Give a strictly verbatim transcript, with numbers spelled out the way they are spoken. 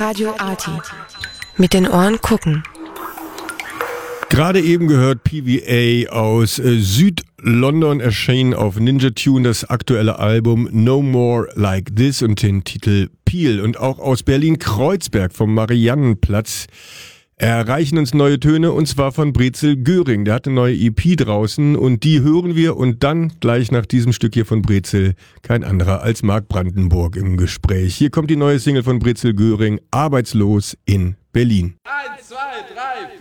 Radio Arty. Mit den Ohren gucken. Gerade eben gehört P V A aus äh, Süd-London, erschien auf Ninja Tune das aktuelle Album No More Like This und den Titel Peel. Und auch aus Berlin-Kreuzberg vom Mariannenplatz erreichen uns neue Töne, und zwar von Brezel Göring. Der hat eine neue E P draußen und die hören wir, und dann gleich nach diesem Stück hier von Brezel kein anderer als Mark Brandenburg im Gespräch. Hier kommt die neue Single von Brezel Göring, Arbeitslos in Berlin. Eins, zwei, drei, vier.